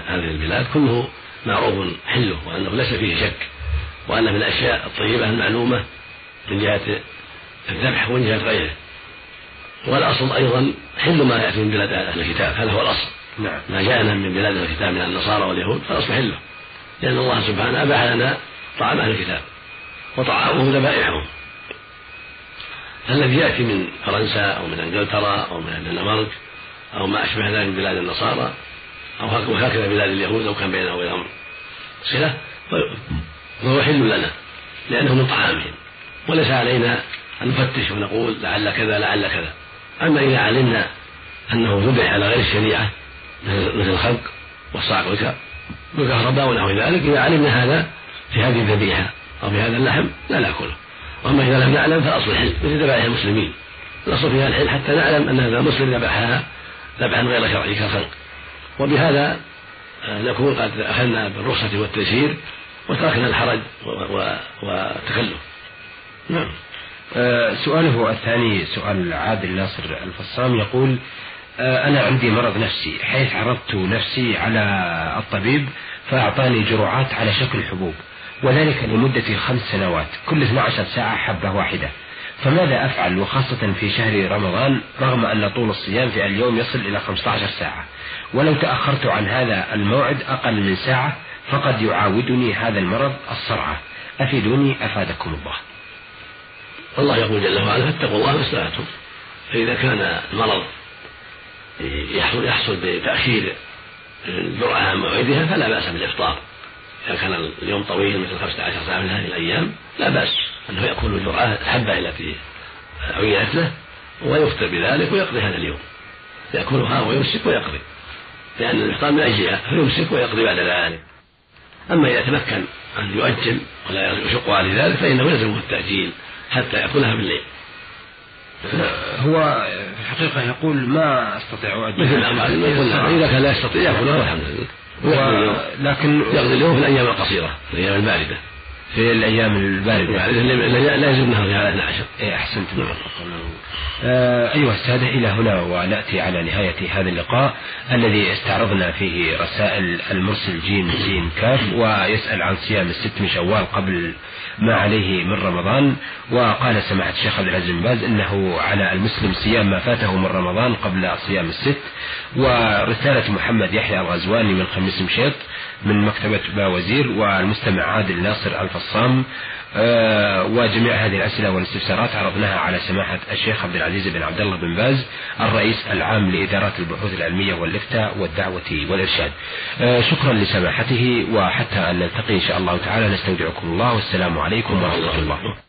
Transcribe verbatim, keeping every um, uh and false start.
هذه البلاد كله معروف حله وأنه ليس فيه شك، وأن من الأشياء الطيبة المعلومة من جهة الذبح ومن جهة غيره. والأصل أيضا حل ما يأتي من بلاد أهل الكتاب، هذا هو الأصل. نعم. ما جاءنا من بلاد الكتاب من النصارى واليهود فالأصل حله، لأن الله سبحانه أباح لنا طعام أهل الكتاب وطعامهم ذبائحهم. الذي يأتي من فرنسا أو من إنجلترا أو من الدنمارك أو ما أشبه ذلك من بلاد النصارى أو هكذا بلاد اليهود أو كان بينه وبينهم صلة فهو حل لنا لأنه من طعامهم، وليس علينا أن نفتش ونقول لعل كذا لعل كذا. أما إذا علمنا أنه ذبح على غير الشريعة مثل الخلق والصعق والكهرباء ونحو ذلك، إذا علمنا هذا في هذه الذبيحة أو في هذا اللحم لا نأكله. وأما إذا لم نعلم فأصل الحل مثل ذبائح المسلمين، الأصل فيها الحل حتى نعلم أن هذا المسلم ذبحها ذبحا غير شرعي كالخلق، وبهذا نكون قد أخذنا بالرخصة والتيسير وتركنا الحرج والتكلف. نعم. أه سؤاله الثاني سؤال عادل ناصر الفصام يقول: أه أنا عندي مرض نفسي حيث عرضت نفسي على الطبيب فأعطاني جرعات على شكل حبوب، وذلك لمدة خمس سنوات كل اثنتي عشرة ساعة حبة واحدة، فماذا أفعل وخاصة في شهر رمضان رغم أن طول الصيام في اليوم يصل إلى خمسة عشر ساعة، ولو تأخرت عن هذا الموعد أقل من ساعة فقد يعاودني هذا المرض الصرعة، أفيدوني أفادكم الله. الله يقول جل وعلا: فاتقوا الله ما استطعتم. فإذا كان المرض يحصل, يحصل بتأخير الجرعة عن موعدها فلا بأس بالإفطار. إذا كان اليوم طويل مثل خمسة عشر ساعة من هذه الأيام لا بأس أنه يأكل الجرعة الحبة التي عينت له ويفطر بذلك ويقضي هذا اليوم، يأكلها ويمسك ويقضي، لأن الإفطار من أجلها فيمسك ويقضي بعد ذلك. أما إذا تمكن أن يؤجل ولا يشق على ذلك فإنه يلزمه التأجيل حتى يأكلها بالليل. هو في الحقيقة يقول ما أستطيع أؤجل مثل ما إذا كان لا يستطيع يأكلها والحمد لله، لكن يقضي اليوم في الأيام القصيرة في الأيام الباردة في الأيام الباردة لا يزيدنها في على اثنتي عشر. إيه أحسنت. آه أيها السادة، إلى هنا ونأتي على نهاية هذا اللقاء الذي استعرضنا فيه رسائل المرسل جيم سين كاف، ويسأل عن صيام الست من شوال قبل ما عليه من رمضان. وقال سماحة الشيخ عبد العزيز بن باز إنه على المسلم صيام ما فاته من رمضان قبل صيام الست. ورسالة محمد يحيى الغزواني من خميس مشيط من مكتبة باوزير، والمستمع عادل ناصر الفصام. أه وجميع هذه الأسئلة والاستفسارات عرضناها على سماحة الشيخ عبد العزيز بن عبد الله بن باز الرئيس العام لإدارات البحوث العلمية والإفتاء والدعوة والإرشاد. أه شكرا لسماحته، وحتى أن نلتقي إن شاء الله تعالى نستودعكم الله، والسلام عليكم ورحمة الله.